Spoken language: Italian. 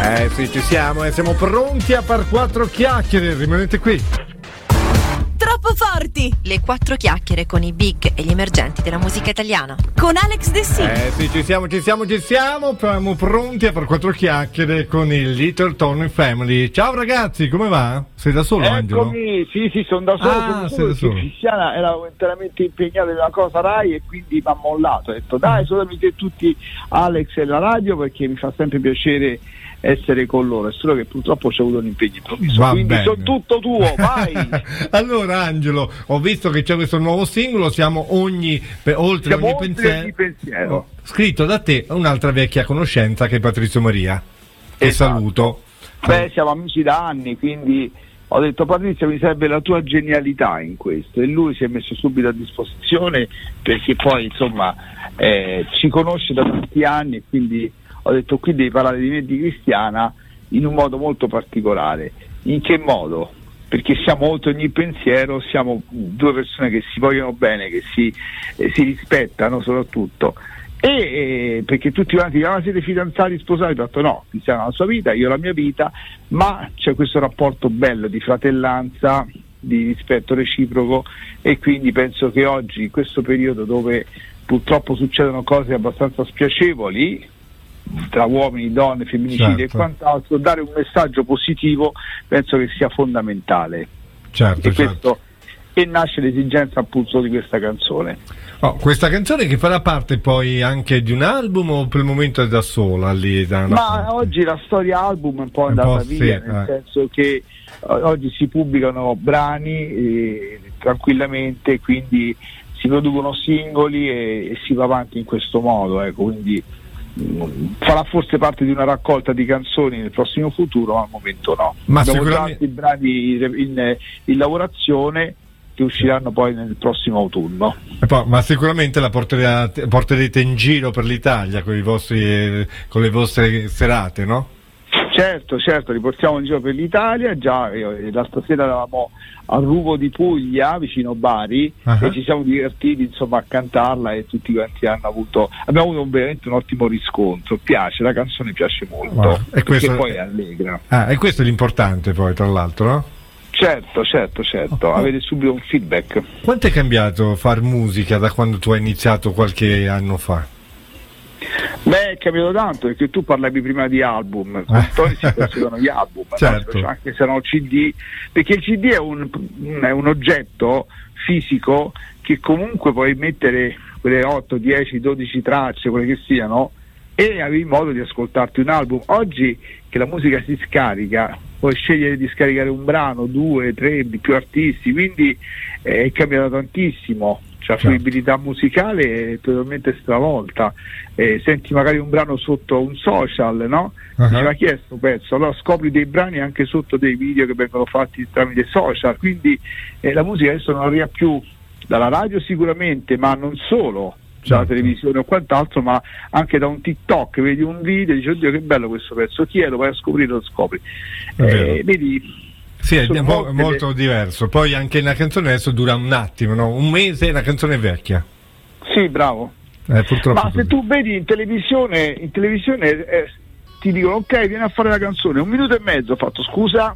Sì, ci siamo e siamo pronti a far 4 chiacchiere, rimanete qui. Troppo forti! Le 4 chiacchiere con i big e gli emergenti della musica italiana. Con Alex De Sì. Sì, ci siamo. Siamo pronti a far 4 chiacchiere con il Little Tony Family. Ciao ragazzi, come va? Sei da solo, Angelo? Eccomi, sì, sono da solo. Sei da solo. Cristiana era interamente impegnata in una cosa Rai e quindi mi ha mollato. Ho detto dai, solamente tutti Alex e la radio, perché mi fa sempre piacere essere con loro, è solo che purtroppo c'è avuto un impegno improvviso. Va quindi bene. sono tutto tuo, vai. Allora Angelo, ho visto che c'è questo nuovo singolo, siamo oltre ogni pensiero. Scritto da te, un'altra vecchia conoscenza che è Patrizio Maria, che saluto. Beh, siamo amici da anni, quindi ho detto Patrizio, mi serve la tua genialità in questo, e lui si è messo subito a disposizione, perché poi insomma ci conosce da tanti anni, e quindi ho detto qui devi parlare di me e di Cristiana in un modo molto particolare. In che modo? Perché siamo oltre ogni pensiero, siamo due persone che si vogliono bene, che si rispettano soprattutto, e perché tutti quanti dicono siete fidanzati, sposati, ho detto no, Cristiana ha la sua vita, io la mia vita, ma c'è questo rapporto bello di fratellanza, di rispetto reciproco, e quindi penso che oggi, in questo periodo dove purtroppo succedono cose abbastanza spiacevoli tra uomini, donne, femminicidi e quant'altro, dare un messaggio positivo penso che sia fondamentale. Questo, e nasce l'esigenza appunto di questa canzone. Questa canzone che farà parte poi anche di un album, o per il momento è da sola lì? Ma oggi la storia album è un po' andata via, nel senso che oggi si pubblicano brani tranquillamente, quindi si producono singoli e si va avanti in questo modo, quindi farà forse parte di una raccolta di canzoni nel prossimo futuro, ma al momento no. Ma abbiamo sicuramente già altri brani in lavorazione che usciranno poi nel prossimo autunno. Ma sicuramente la porterete in giro per l'Italia con le vostre serate, no? Certo, li portiamo in giro per l'Italia. Già l'altra sera eravamo a Ruvo di Puglia, vicino Bari, e ci siamo divertiti insomma a cantarla, e tutti quanti abbiamo avuto veramente un ottimo riscontro. La canzone piace molto, perché poi è allegra. E questo è l'importante poi, tra l'altro, no? Certo, avere subito un feedback. Quanto è cambiato far musica da quando tu hai iniziato qualche anno fa? Beh, è cambiato tanto, perché tu parlavi prima di album, con Tony si considerano gli album, certo. No? Anche se erano CD, perché il CD è un oggetto fisico che comunque puoi mettere quelle 8, 10, 12 tracce, quelle che siano, e avevi modo di ascoltarti un album. Oggi che la musica si scarica, puoi scegliere di scaricare un brano, 2, 3 di più artisti, quindi è cambiato tantissimo. La fruibilità musicale è totalmente stravolta. Senti magari un brano sotto un social, no? Ma chi è sto pezzo? Allora scopri dei brani anche sotto dei video che vengono fatti tramite social, quindi la musica adesso non arriva più dalla radio sicuramente, ma non solo dalla televisione o quant'altro, ma anche da un TikTok, vedi un video e dici oddio che bello questo pezzo, chi è? Lo vai a scoprire, lo scopri. Vedi. Sì, è molto diverso. Poi anche la canzone adesso dura un attimo, no? Un mese, la canzone è vecchia. Sì, bravo. Purtroppo. Ma se tu vedi in televisione ti dicono ok, vieni a fare la canzone, 1 minuto e mezzo ho fatto, scusa,